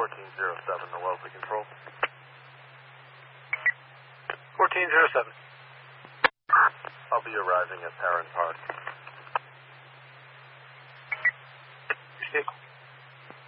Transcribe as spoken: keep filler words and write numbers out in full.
fourteen zero seven to Wellesley Control. fourteen zero seven. I'll be arriving at Parent Park.